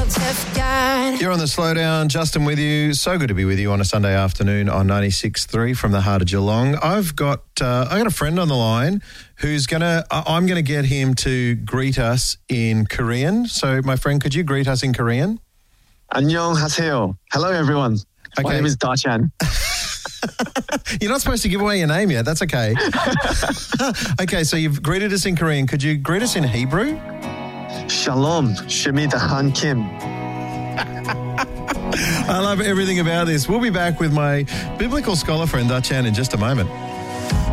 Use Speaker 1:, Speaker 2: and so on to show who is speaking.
Speaker 1: You're on the Slowdown. Justin with you. So good to be with you on a Sunday afternoon on 96.3 from the heart of Geelong. I've got a friend on the line who's I'm gonna get him to greet us in Korean. So, my friend, could you greet us in Korean?
Speaker 2: 안녕하세요. Hello, everyone.
Speaker 1: Okay.
Speaker 2: My name is Da-chan.
Speaker 1: You're not supposed to give away your name yet. That's okay. Okay, so you've greeted us in Korean. Could you greet us in Hebrew?
Speaker 2: Shalom, Shemita Han Kim.
Speaker 1: I love everything about this. We'll be back with my biblical scholar friend, Da-chan, in just a moment.